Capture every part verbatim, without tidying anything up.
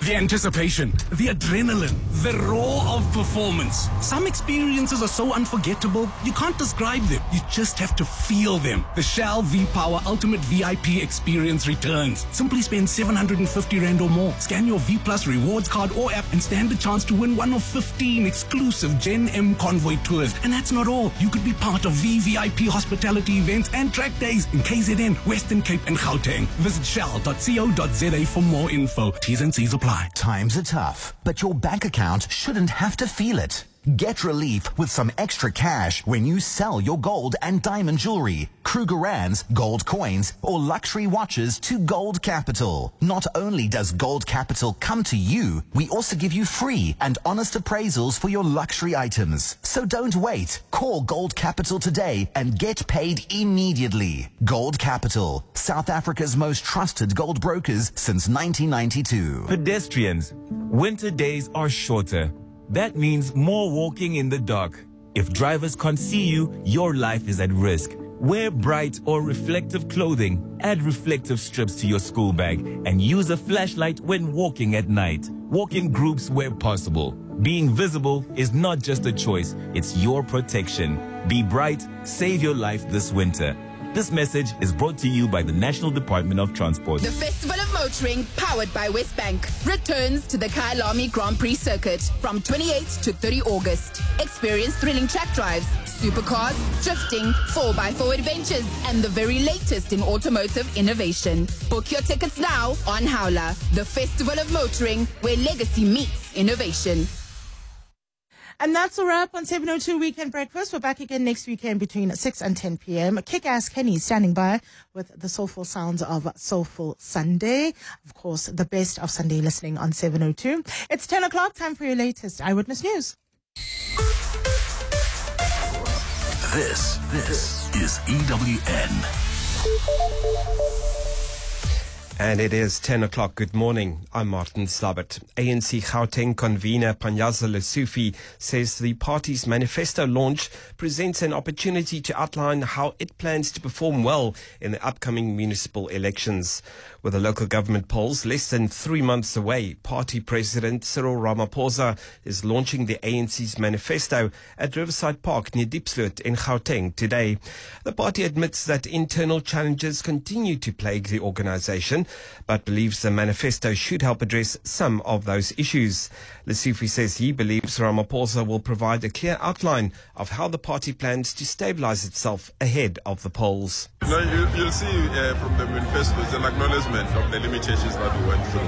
The anticipation, the adrenaline, the roar of performance. Some experiences are so unforgettable, you can't describe them. You just have to feel them. The Shell V-Power Ultimate V I P experience returns. Simply spend seven hundred fifty rand or more. Scan your V Plus rewards card or app and stand a chance to win one of fifteen exclusive Gen M Convoy tours. And that's not all. You could be part of V V I P hospitality events and track days in K Z N, Western Cape and Gauteng. Visit shell dot co dot za for more info. T's and C's apply. Times are tough, but your bank account shouldn't have to feel it. Get relief with some extra cash when you sell your gold and diamond jewelry, Krugerrands, gold coins, or luxury watches to Gold Capital. Not only does Gold Capital come to you, we also give you free and honest appraisals for your luxury items. So don't wait. Call Gold Capital today and get paid immediately. Gold Capital, South Africa's most trusted gold brokers since nineteen ninety-two. Pedestrians, winter days are shorter. That means more walking in the dark. If drivers can't see you, your life is at risk. Wear bright or reflective clothing, add reflective strips to your school bag, and use a flashlight when walking at night. Walk in groups where possible. Being visible is not just a choice, it's your protection. Be bright, save your life this winter. This message is brought to you by the National Department of Transport. The Festival of Motoring, powered by Westbank, returns to the Kyalami Grand Prix circuit from twenty-eighth to thirtieth August. Experience thrilling track drives, supercars, drifting, four by four adventures, and the very latest in automotive innovation. Book your tickets now on Howler, the Festival of Motoring, where legacy meets innovation. And that's a wrap on seven oh two Weekend Breakfast. We're back again next weekend between six and ten p.m. Kick-Ass Kenny standing by with the soulful sounds of Soulful Sunday. Of course, the best of Sunday listening on seven oh two. It's ten o'clock, time for your latest Eyewitness News. This, this is E W N. And it is ten o'clock. Good morning. I'm Martin Slabbert. A N C Gauteng convener Panyaza Lesufi says the party's manifesto launch presents an opportunity to outline how it plans to perform well in the upcoming municipal elections. With the local government polls less than three months away, party president Cyril Ramaphosa is launching the A N C's manifesto at Riverside Park near Diepsloot in Gauteng today. The party admits that internal challenges continue to plague the organization, but believes the manifesto should help address some of those issues. Lesufi says he believes Ramaphosa will provide a clear outline of how the party plans to stabilize itself ahead of the polls. No, you, you'll see uh, from the manifesto it's an acknowledgement of the limitations that we went through.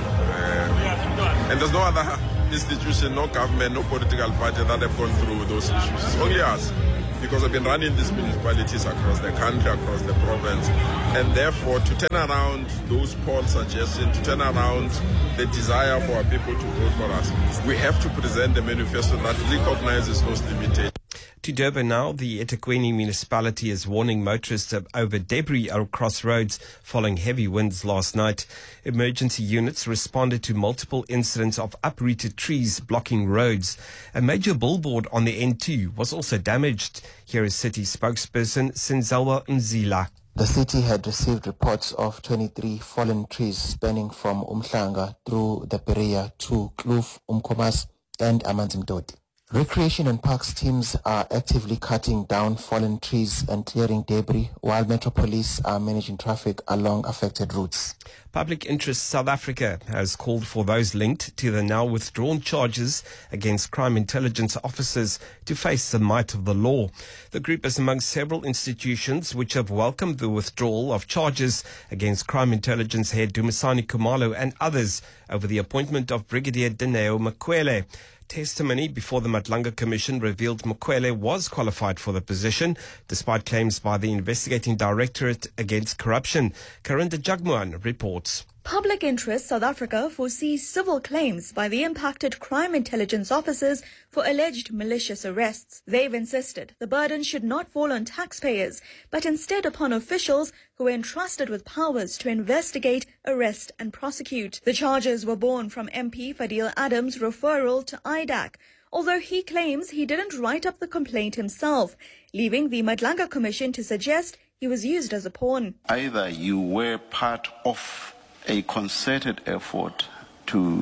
Uh, and there's no other institution, no government, no political party that have gone through those issues. It's only us, because we've been running these municipalities across the country, across the province, and therefore to turn around those poll suggestions, to turn around the desire for our people to vote for us, we have to present a manifesto that recognizes those limitations. To Durban now, the eThekwini municipality is warning motorists over debris across roads following heavy winds last night. Emergency units responded to multiple incidents of uprooted trees blocking roads. A major billboard on the N two was also damaged. Here is city spokesperson Sinzelwa Mzila. The city had received reports of twenty-three fallen trees spanning from Umhlanga through the Perea to Kloof, Umkomas and Amanzimtoti. Recreation and Parks teams are actively cutting down fallen trees and clearing debris, while Metro Police are managing traffic along affected routes. Public Interest South Africa has called for those linked to the now withdrawn charges against crime intelligence officers to face the might of the law. The group is among several institutions which have welcomed the withdrawal of charges against crime intelligence head Dumisani Khumalo and others over the appointment of Brigadier Dineo Makwele. Testimony before the Madlanga Commission revealed Makwele was qualified for the position, despite claims by the investigating directorate against corruption. Karinda Jagmuan reports. Public Interest South Africa foresees civil claims by the impacted crime intelligence officers for alleged malicious arrests. They've insisted the burden should not fall on taxpayers, but instead upon officials who are entrusted with powers to investigate, arrest and prosecute. The charges were born from M P Fadil Adams' referral to I D A C, although he claims he didn't write up the complaint himself, leaving the Madlanga Commission to suggest he was used as a pawn. Either you were part of a concerted effort to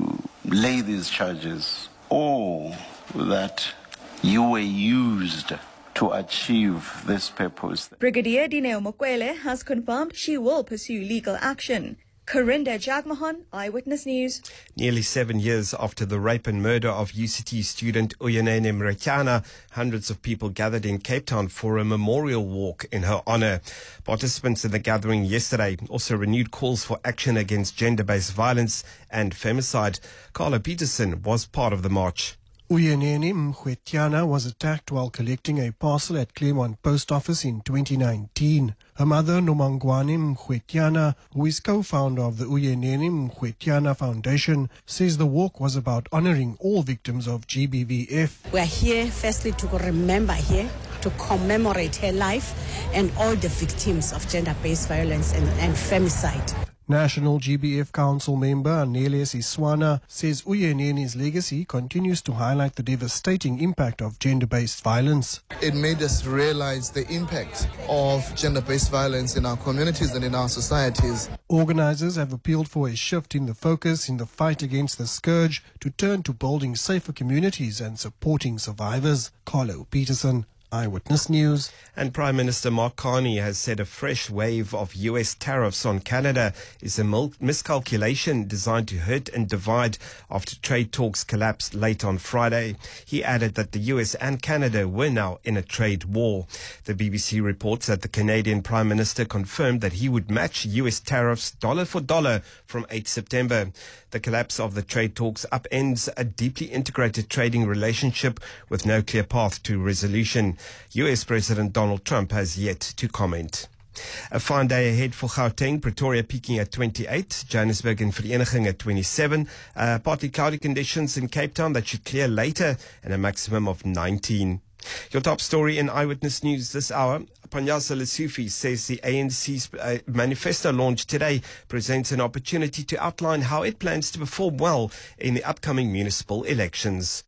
lay these charges, or that you were used to achieve this purpose. Brigadier Dineo Mokwele has confirmed she will pursue legal action. Karinda Jagmohan, Eyewitness News. Nearly seven years after the rape and murder of U C T student Uyenene Mretyana, hundreds of people gathered in Cape Town for a memorial walk in her honor. Participants in the gathering yesterday also renewed calls for action against gender-based violence and femicide. Carla Peterson was part of the march. Uyenene Mretyana was attacked while collecting a parcel at Claremont Post Office in twenty nineteen. Her mother, Nomangwane Mretyana, who is co-founder of the Uyenene Mretyana Foundation, says the walk was about honoring all victims of G B V F. We are here firstly to remember here, to commemorate her life and all the victims of gender-based violence and, and femicide. National G B F Council member Anelius Iswana says Uyenene's legacy continues to highlight the devastating impact of gender-based violence. It made us realize the impact of gender-based violence in our communities and in our societies. Organizers have appealed for a shift in the focus in the fight against the scourge to turn to building safer communities and supporting survivors. Carlo Peterson, Eyewitness News. And Prime Minister Mark Carney has said a fresh wave of U S tariffs on Canada is a miscalculation designed to hurt and divide after trade talks collapsed late on Friday. He added that the U S and Canada were now in a trade war. The B B C reports that the Canadian Prime Minister confirmed that he would match U S tariffs dollar for dollar from the eighth of September. The collapse of the trade talks upends a deeply integrated trading relationship with no clear path to resolution. U S President Donald Trump has yet to comment. A fine day ahead for Gauteng, Pretoria peaking at twenty-eight, Johannesburg and Vereniging at twenty-seven, uh, partly cloudy conditions in Cape Town that should clear later, and a maximum of nineteen. Your top story in Eyewitness News this hour. Panyaza Lesufi says the A N C's uh, manifesto launch today presents an opportunity to outline how it plans to perform well in the upcoming municipal elections.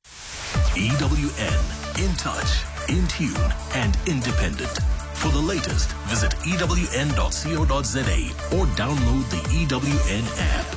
E W N, in touch, in tune and independent. For the latest, visit E W N dot co dot za or download the E W N app.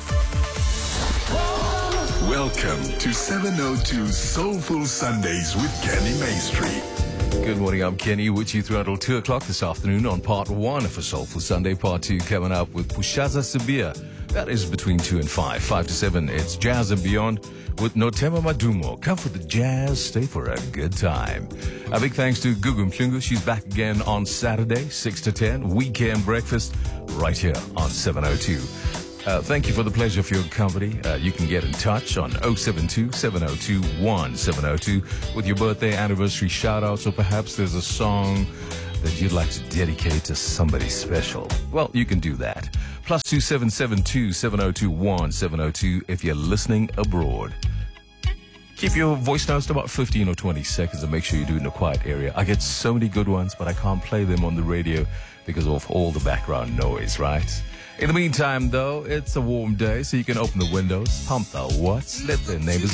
Welcome to seven oh two Soulful Sundays with Kenny Maestri. Good morning, I'm Kenny with you through until two o'clock this afternoon on part one of a Soulful Sunday. Part two coming up with Pushaza Sabia. That is between two and five. Five to seven, it's Jazz and Beyond with Notema Madumo. Come for the jazz, stay for a good time. A big thanks to Gugu Mhlungu. She's back again on Saturday, six to ten. Weekend breakfast right here on seven oh two. Uh, thank you for the pleasure of your company. Uh, you can get in touch on oh seven two, seven oh two, one seven oh two with your birthday, anniversary shout-outs, or perhaps there's a song that you'd like to dedicate to somebody special. Well, you can do that. Plus two seven seven two, seven oh two, one seven oh two if you're listening abroad. Keep your voice notes to about fifteen or twenty seconds and make sure you do it in a quiet area. I get so many good ones, but I can't play them on the radio because of all the background noise, right? In the meantime, though, it's a warm day, so you can open the windows, pump the watts, let the neighbors